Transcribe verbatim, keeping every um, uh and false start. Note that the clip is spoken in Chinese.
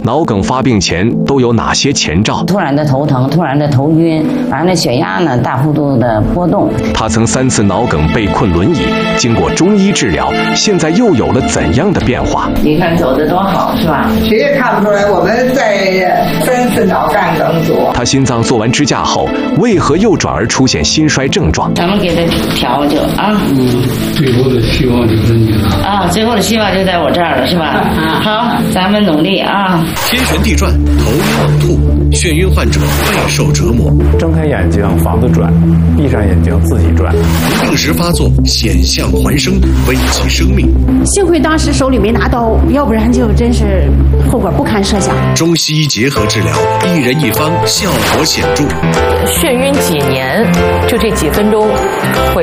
脑梗发病前都有哪些前兆？ 突然的头疼，突然的头晕，完了血压呢大幅度的波动。 他曾三次脑梗被困轮椅，经过中医治疗，现在又有了怎样的变化？ 你看走得多好，是吧？ 谁也看不出来我们在三次脑干梗阻。 他心脏做完支架后，为何又转而出现心衰症状？ 咱们给他调就啊， 嗯，最后的希望就是你了啊，最后的希望就在我这儿了，是吧？啊，好，咱们努力啊！ 天旋地转，头晕呕吐，眩晕患者备受折磨。 睁开眼睛房子转，闭上眼睛自己转。 病时发作，险象环生，危及生命。 幸亏当时手里没拿刀，要不然就真是后果不堪设想。 中西医结合治疗，一人一方，效果显著。 眩晕几年，就这几分钟会